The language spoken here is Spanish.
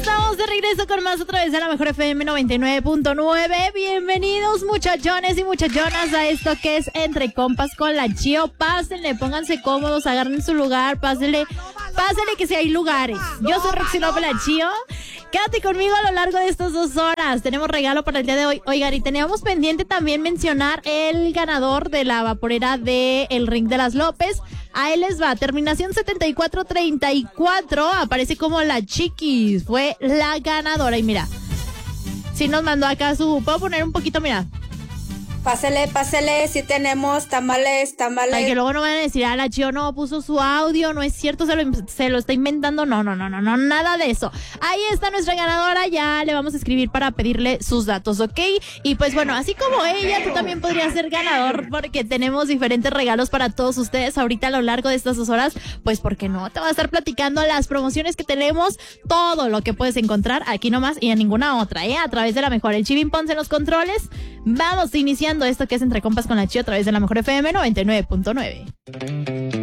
Estamos de regreso con más otra vez a la mejor FM 99.9. Bienvenidos muchachones y muchachonas a esto que es Entre Compas con la Chio. Pásenle, pónganse cómodos, agarren su lugar, pásenle que si hay lugares. Yo soy Roxy López la Chio. Quédate conmigo a lo largo de estas 2 horas. Tenemos regalo para el día de hoy. Oigan, y teníamos pendiente también mencionar el ganador de la vaporera de El Ring de las López. A él les va, terminación 7434, aparece como la Chiquis, fue la ganadora. Y mira, sí nos mandó acá ¿puedo poner un poquito? Mira. Pásele, si tenemos tamales. Ay, que luego no van a decir, la Chio no puso su audio, no es cierto, se lo está inventando. No, nada de eso. Ahí está nuestra ganadora, ya le vamos a escribir para pedirle sus datos, ¿ok? Y pues bueno, así como ella, tú también podrías ser ganador, porque tenemos diferentes regalos para todos ustedes ahorita a lo largo de estas 2 horas. Pues, ¿por qué no? Te voy a estar platicando las promociones que tenemos, todo lo que puedes encontrar aquí nomás y en ninguna otra, a través de la mejor. El Chivin Ponce en los controles. Vamos iniciando esto que es Entre Compas con la Chio a través de la mejor FM 99.9.